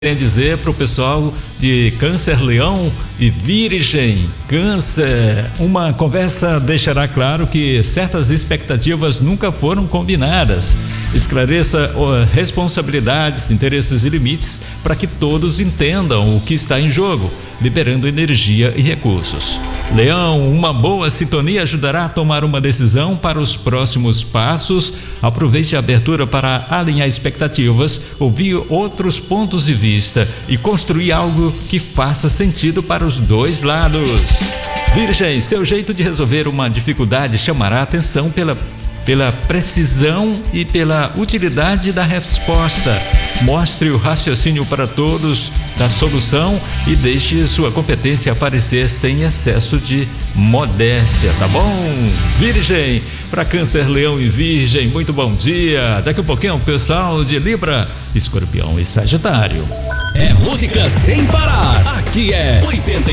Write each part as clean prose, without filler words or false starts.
querem dizer para o pessoal de Câncer, Leão e Virgem. Câncer, uma conversa deixará claro que certas expectativas nunca foram combinadas. Esclareça responsabilidades, interesses e limites para que todos entendam o que está em jogo, liberando energia e recursos. Leão, uma boa sintonia ajudará a tomar uma decisão para os próximos passos. Aproveite a abertura para alinhar expectativas, ouvir outros pontos de vista e construir algo que faça sentido para os dois lados. Virgem, seu jeito de resolver uma dificuldade chamará a atenção pela precisão e pela utilidade da resposta. Mostre o raciocínio para todos da solução e deixe sua competência aparecer sem excesso de modéstia, tá bom? Virgem, para Câncer, Leão e Virgem, muito bom dia. Daqui a pouquinho o pessoal de Libra, Escorpião e Sagitário. É música sem parar. Aqui é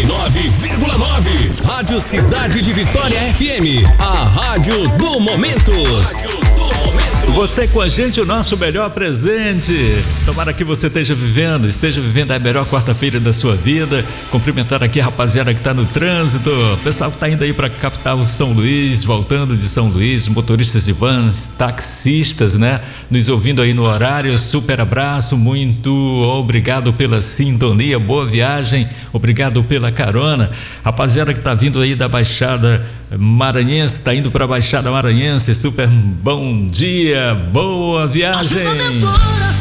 89,9. Rádio Cidade de Vitória FM. A rádio do momento. Você com a gente, o nosso melhor presente. Tomara que você esteja vivendo a melhor quarta-feira da sua vida. Cumprimentar aqui a rapaziada que está no trânsito, o pessoal que está indo aí para a capital São Luís, voltando de São Luís, motoristas de vans, taxistas, né? Nos ouvindo aí no horário, super abraço, muito obrigado pela sintonia, boa viagem, obrigado pela carona. Rapaziada que está vindo aí da Baixada Maranhense, está indo para a Baixada Maranhense, super bom dia, boa viagem.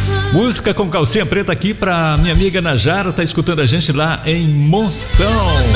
Música com calcinha preta aqui para minha amiga Najara, tá escutando a gente lá em Monção.